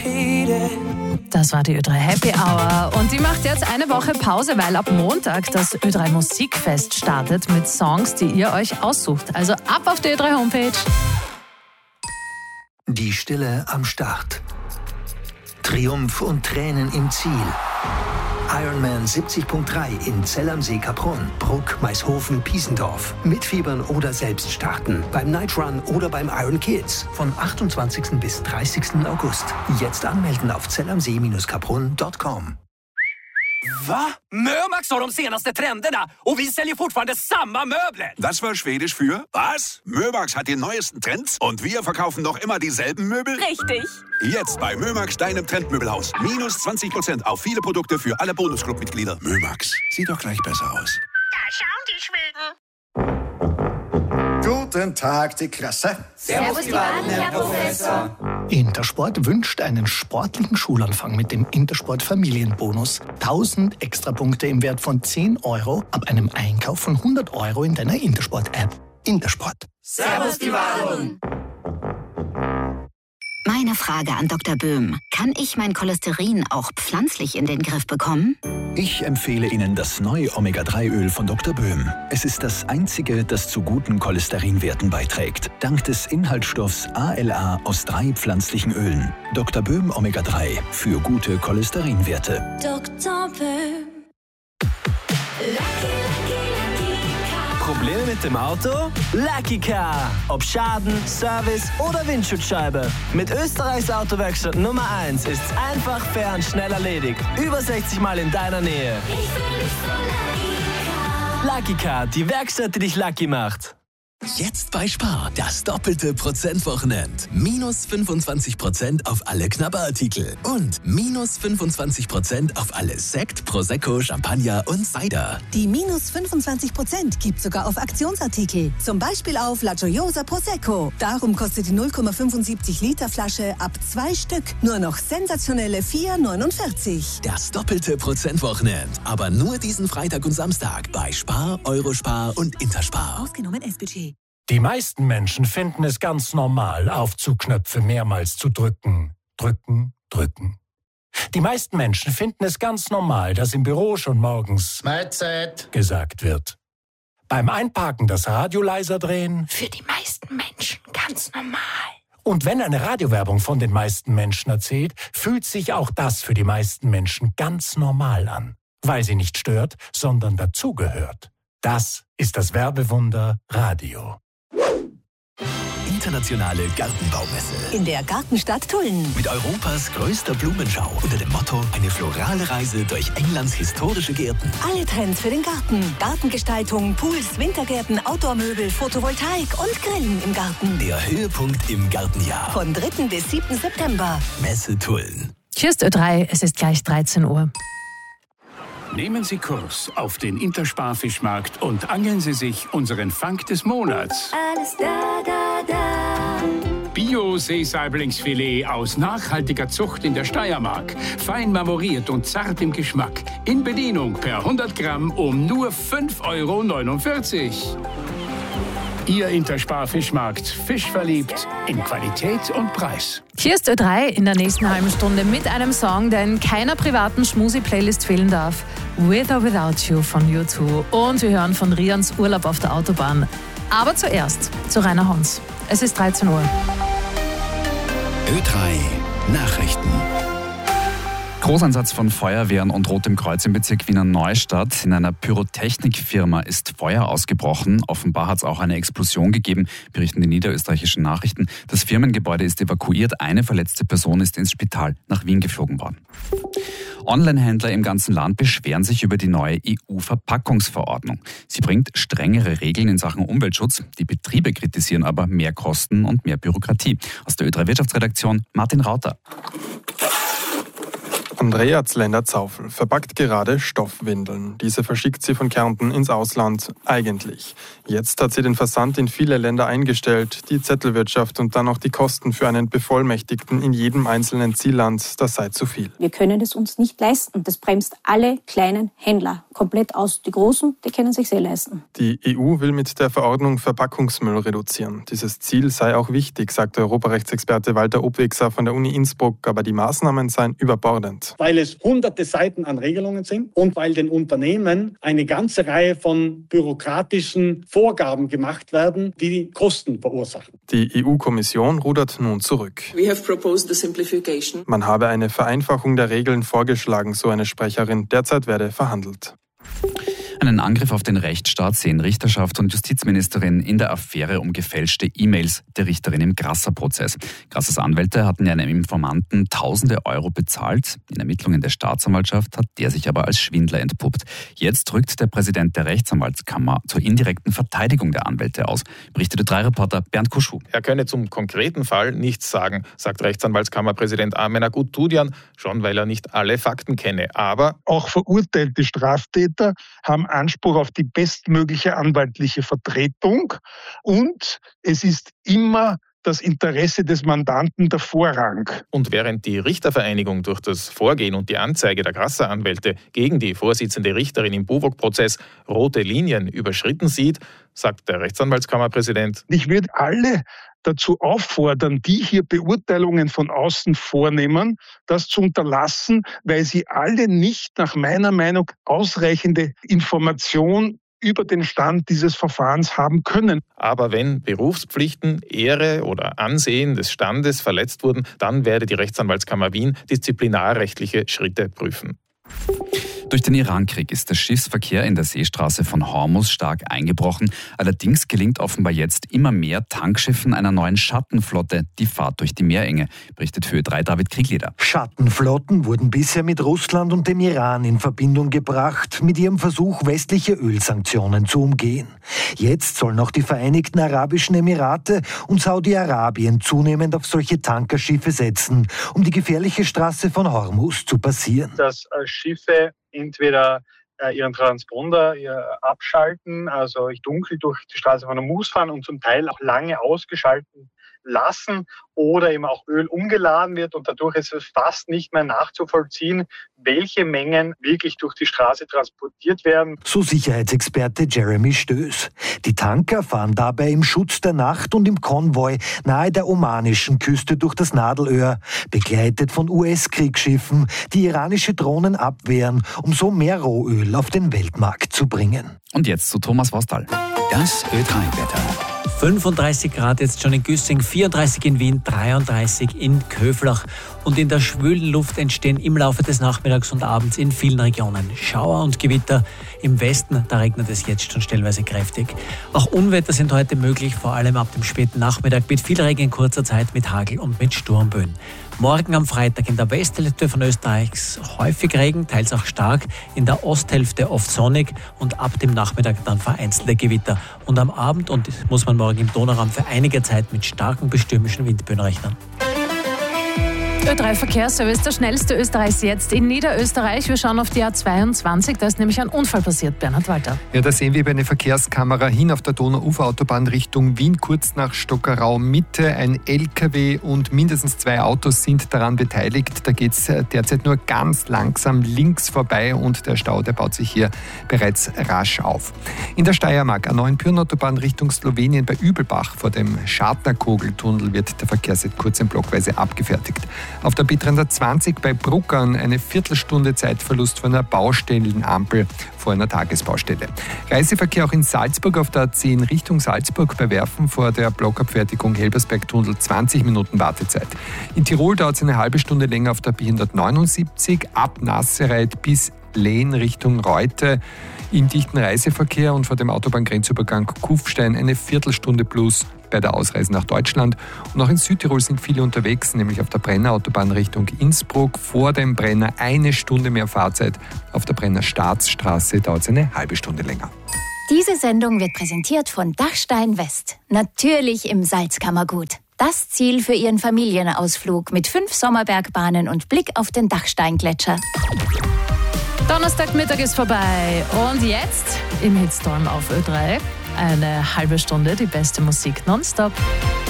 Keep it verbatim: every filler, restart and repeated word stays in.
Das war die Ö drei Happy Hour und die macht jetzt eine Woche Pause, weil ab Montag das Ö drei Musikfest startet mit Songs, die ihr euch aussucht. Also ab auf die Ö drei Homepage. Die Stille am Start. Triumph und Tränen im Ziel. Ironman siebzig Punkt drei in Zell am See, Kaprun, Bruck, Maishofen, Piesendorf. Mitfiebern oder selbst starten. Beim Night Run oder beim Iron Kids. Von achtundzwanzigsten bis dreißigsten August. Jetzt anmelden auf zellamsee Kaprun Punkt com. Va? Mömax har de senaste trenderna och vi säljer fortfarande samma möbler. Das war schwedisch für was? Mömax hat die neuesten Trends und wir verkaufen noch immer dieselben Möbel? Richtig. Jetzt bei Mömax, deinem Trendmöbelhaus. Minus zwanzig Prozent auf viele Produkte für alle Bonusclub-Mitglieder. Mömax, sieht doch gleich besser aus. Da schauen die Schweden. Guten Tag, die Klasse. Servus, die Wahlen, Herr Professor. Intersport wünscht einen sportlichen Schulanfang mit dem Intersport Familienbonus. tausend Extrapunkte im Wert von zehn Euro ab einem Einkauf von hundert Euro in deiner Intersport-App. Intersport. Servus, die Wahlen. Meine Frage an Doktor Böhm. Kann ich mein Cholesterin auch pflanzlich in den Griff bekommen? Ich empfehle Ihnen das neue Omega drei Öl von Doktor Böhm. Es ist das einzige, das zu guten Cholesterinwerten beiträgt. Dank des Inhaltsstoffs A L A aus drei pflanzlichen Ölen. Doktor Böhm Omega drei für gute Cholesterinwerte. Doktor Böhm. Probleme mit dem Auto? Lucky Car. Ob Schaden, Service oder Windschutzscheibe. Mit Österreichs Autowerkstatt Nummer eins ist's einfach, fair und schnell erledigt. Über sechzig Mal in deiner Nähe. Ich fühl mich so Lucky Car. Lucky Car, die Werkstatt, die dich lucky macht. Jetzt bei Spar, das doppelte Prozentwochenend. Minus fünfundzwanzig Prozent auf alle Knabberartikel. Und minus fünfundzwanzig Prozent auf alle Sekt, Prosecco, Champagner und Cider. Die minus fünfundzwanzig Prozent gibt sogar auf Aktionsartikel. Zum Beispiel auf La Gioiosa Prosecco. Darum kostet die null Komma fünfundsiebzig Liter Flasche ab zwei Stück nur noch sensationelle vier neunundvierzig. Das doppelte Prozentwochenend. Aber nur diesen Freitag und Samstag bei Spar, Eurospar und Interspar. Ausgenommen S-Budget. Die meisten Menschen finden es ganz normal, Aufzugknöpfe mehrmals zu drücken. Drücken, drücken. Die meisten Menschen finden es ganz normal, dass im Büro schon morgens Mahlzeit gesagt wird. Beim Einparken das Radio leiser drehen. Für die meisten Menschen ganz normal. Und wenn eine Radiowerbung von den meisten Menschen erzählt, fühlt sich auch das für die meisten Menschen ganz normal an. Weil sie nicht stört, sondern dazugehört. Das ist das Werbewunder Radio. Internationale Gartenbaumesse. In der Gartenstadt Tulln. Mit Europas größter Blumenschau unter dem Motto eine florale Reise durch Englands historische Gärten. Alle Trends für den Garten. Gartengestaltung, Pools, Wintergärten, Outdoor-Möbel, Photovoltaik und Grillen im Garten. Der Höhepunkt im Gartenjahr. Von dritten bis siebten September. Messe Tulln. Tschüss Ö drei, es ist gleich dreizehn Uhr. Nehmen Sie Kurs auf den Interspar-Fischmarkt und angeln Sie sich unseren Fang des Monats. Alles da, da, da. Bio-Seesaiblingsfilet aus nachhaltiger Zucht in der Steiermark. Fein marmoriert und zart im Geschmack. In Bedienung per hundert Gramm um nur fünf Euro neunundvierzig. Ihr Interspar-Fischmarkt. Fischverliebt in Qualität und Preis. Hier ist Ö drei in der nächsten halben Stunde mit einem Song, der in keiner privaten Schmusi-Playlist fehlen darf. With or Without You von U zwei. Und wir hören von Rians Urlaub auf der Autobahn. Aber zuerst zu Rainer Hons. Es ist dreizehn Uhr. Ö drei Nachrichten. Großeinsatz von Feuerwehren und Rotem Kreuz im Bezirk Wiener Neustadt. In einer Pyrotechnikfirma ist Feuer ausgebrochen. Offenbar hat es auch eine Explosion gegeben, berichten die niederösterreichischen Nachrichten. Das Firmengebäude ist evakuiert. Eine verletzte Person ist ins Spital nach Wien geflogen worden. Online-Händler im ganzen Land beschweren sich über die neue E U-Verpackungsverordnung. Sie bringt strengere Regeln in Sachen Umweltschutz. Die Betriebe kritisieren aber mehr Kosten und mehr Bürokratie. Aus der Ö drei Wirtschaftsredaktion Martin Rauter. Andrea Zlender-Zaufel verpackt gerade Stoffwindeln. Diese verschickt sie von Kärnten ins Ausland, eigentlich. Jetzt hat sie den Versand in viele Länder eingestellt, die Zettelwirtschaft und dann auch die Kosten für einen Bevollmächtigten in jedem einzelnen Zielland, das sei zu viel. Wir können es uns nicht leisten. Das bremst alle kleinen Händler komplett aus. Die Großen, die können sich sehr leisten. Die E U will mit der Verordnung Verpackungsmüll reduzieren. Dieses Ziel sei auch wichtig, sagte Europarechtsexperte Walter Obwexer von der Uni Innsbruck, aber die Maßnahmen seien überbordend. Weil es hunderte Seiten an Regelungen sind und weil den Unternehmen eine ganze Reihe von bürokratischen Vorgaben gemacht werden, die Kosten verursachen. Die E U-Kommission rudert nun zurück. We have proposed the simplification. Man habe eine Vereinfachung der Regeln vorgeschlagen, so eine Sprecherin. Derzeit werde verhandelt. Einen Angriff auf den Rechtsstaat sehen Richterschaft und Justizministerin in der Affäre um gefälschte E-Mails der Richterin im Grasser-Prozess. Grassers Anwälte hatten ja einem Informanten tausende Euro bezahlt. In Ermittlungen der Staatsanwaltschaft hat der sich aber als Schwindler entpuppt. Jetzt rückt der Präsident der Rechtsanwaltskammer zur indirekten Verteidigung der Anwälte aus, berichtete drei Reporter Bernd Kuschu. Er könne zum konkreten Fall nichts sagen, sagt Rechtsanwaltskammerpräsident Ahmed Guttudian, schon weil er nicht alle Fakten kenne. Aber auch verurteilte Straftäter haben Anspruch auf die bestmögliche anwaltliche Vertretung und es ist immer das Interesse des Mandanten der Vorrang. Und während die Richtervereinigung durch das Vorgehen und die Anzeige der Grasser-Anwälte gegen die Vorsitzende Richterin im Buwog-Prozess rote Linien überschritten sieht, sagt der Rechtsanwaltskammerpräsident: Ich würde alle dazu auffordern, die hier Beurteilungen von außen vornehmen, das zu unterlassen, weil sie alle nicht nach meiner Meinung ausreichende Information über den Stand dieses Verfahrens haben können. Aber wenn Berufspflichten, Ehre oder Ansehen des Standes verletzt wurden, dann werde die Rechtsanwaltskammer Wien disziplinarrechtliche Schritte prüfen. Durch den Irankrieg ist der Schiffsverkehr in der Seestraße von Hormuz stark eingebrochen. Allerdings gelingt offenbar jetzt immer mehr Tankschiffen einer neuen Schattenflotte die Fahrt durch die Meerenge, berichtet für Ö drei David Kriegleder. Schattenflotten wurden bisher mit Russland und dem Iran in Verbindung gebracht, mit ihrem Versuch, westliche Ölsanktionen zu umgehen. Jetzt sollen auch die Vereinigten Arabischen Emirate und Saudi-Arabien zunehmend auf solche Tankerschiffe setzen, um die gefährliche Straße von Hormuz zu passieren. Dass Schiffe entweder äh, ihren Transponder ihr abschalten, also dunkel durch die Straße von Hormuz fahren und zum Teil auch lange ausgeschalten lassen oder eben auch Öl umgeladen wird und dadurch ist es fast nicht mehr nachzuvollziehen, welche Mengen wirklich durch die Straße transportiert werden. So Sicherheitsexperte Jeremy Stöß. Die Tanker fahren dabei im Schutz der Nacht und im Konvoi nahe der omanischen Küste durch das Nadelöhr, begleitet von U S-Kriegsschiffen, die iranische Drohnen abwehren, um so mehr Rohöl auf den Weltmarkt zu bringen. Und jetzt zu Thomas Vostal. Das Ö drei Wetter. fünfunddreißig Grad jetzt schon in Güssing, vierunddreißig in Wien, dreiunddreißig in Köflach. Und in der schwülen Luft entstehen im Laufe des Nachmittags und Abends in vielen Regionen Schauer und Gewitter. Im Westen, da regnet es jetzt schon stellenweise kräftig. Auch Unwetter sind heute möglich, vor allem ab dem späten Nachmittag mit viel Regen in kurzer Zeit, mit Hagel und mit Sturmböen. Morgen am Freitag in der Westhälfte von Österreichs häufig Regen, teils auch stark, in der Osthälfte oft sonnig und ab dem Nachmittag dann vereinzelte Gewitter. Und am Abend und muss man morgen im Donauraum für einige Zeit mit starken bis stürmischen Windböen rechnen. Ö drei Verkehrsservice, der schnellste Österreichs jetzt in Niederösterreich. Wir schauen auf die A zweiundzwanzig, da ist nämlich ein Unfall passiert. Bernhard Walter. Ja, da sehen wir über eine Verkehrskamera hin auf der Donau-Ufer-Autobahn Richtung Wien, kurz nach Stockerau Mitte. Ein L K W und mindestens zwei Autos sind daran beteiligt. Da geht es derzeit nur ganz langsam links vorbei und der Stau, der baut sich hier bereits rasch auf. In der Steiermark, A neun Pyreneeautobahn Richtung Slowenien bei Übelbach vor dem Schartnerkogeltunnel wird der Verkehr seit kurzem blockweise abgefertigt. Auf der B dreihundertzwanzig bei Bruckern eine Viertelstunde Zeitverlust von einer Baustellenampel vor einer Tagesbaustelle. Reiseverkehr auch in Salzburg auf der A zehn Richtung Salzburg bei Werfen vor der Blockabfertigung Helbersbergtunnel zwanzig Minuten Wartezeit. In Tirol dauert es eine halbe Stunde länger auf der B hundertneunundsiebzig ab Nassereit bis Lehn Richtung Reute. Im dichten Reiseverkehr und vor dem Autobahngrenzübergang Kufstein eine Viertelstunde plus bei der Ausreise nach Deutschland. Und auch in Südtirol sind viele unterwegs, nämlich auf der Brenner Autobahn Richtung Innsbruck. Vor dem Brenner eine Stunde mehr Fahrzeit. Auf der Brenner Staatsstraße dauert es eine halbe Stunde länger. Diese Sendung wird präsentiert von Dachstein West. Natürlich im Salzkammergut. Das Ziel für Ihren Familienausflug mit fünf Sommerbergbahnen und Blick auf den Dachsteingletscher. Donnerstagmittag ist vorbei und jetzt im Hitstorm auf Ö drei eine halbe Stunde die beste Musik nonstop.